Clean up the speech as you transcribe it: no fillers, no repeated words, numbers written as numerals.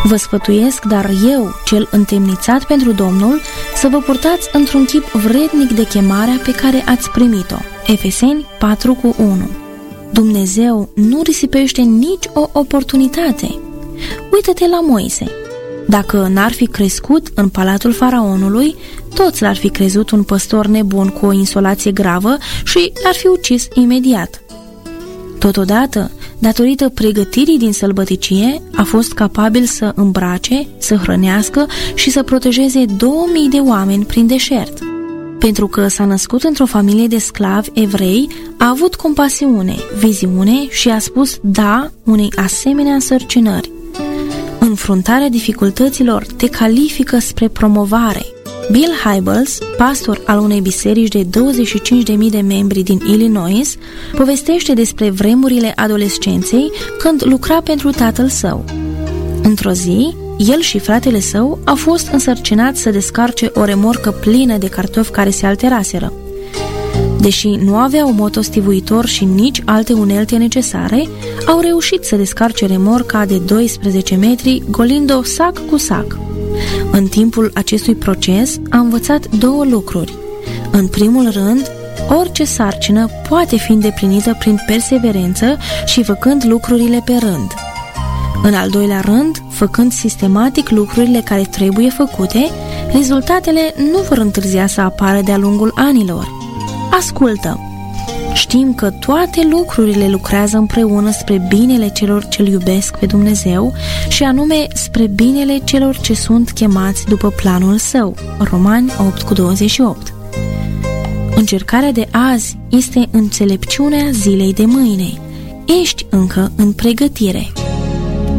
Vă sfătuiesc, dar eu, cel întemnițat pentru Domnul, să vă purtați într-un chip vrednic de chemarea pe care ați primit-o. Efeseni 4:1. Dumnezeu nu risipește nici o oportunitate. Uită-te la Moise. Dacă n-ar fi crescut în palatul faraonului, toți l-ar fi crezut un păstor nebun cu o insolație gravă și l-ar fi ucis imediat. Totodată, datorită pregătirii din sălbăticie, a fost capabil să îmbrace, să hrănească și să protejeze 2000 de oameni prin deșert. Pentru că s-a născut într-o familie de sclavi evrei, a avut compasiune, viziune și a spus da unei asemenea însărcinări. Înfruntarea dificultăților te califică spre promovare. Bill Hybels, pastor al unei biserici de 25.000 de membri din Illinois, povestește despre vremurile adolescenței când lucra pentru tatăl său. Într-o zi, el și fratele său au fost însărcinați să descarce o remorcă plină de cartofi care se alteraseră. Deși nu aveau motostivuitor și nici alte unelte necesare, au reușit să descarce remorca de 12 metri, golind-o sac cu sac. În timpul acestui proces a învățat două lucruri. În primul rând, orice sarcină poate fi îndeplinită prin perseverență și făcând lucrurile pe rând. În al doilea rând, făcând sistematic lucrurile care trebuie făcute, rezultatele nu vor întârzia să apară de-a lungul anilor. Ascultă! Știm că toate lucrurile lucrează împreună spre binele celor ce-L iubesc pe Dumnezeu și anume spre binele celor ce sunt chemați după planul Său. Romani 8:28. Încercarea de azi este înțelepciunea zilei de mâine. Ești încă în pregătire.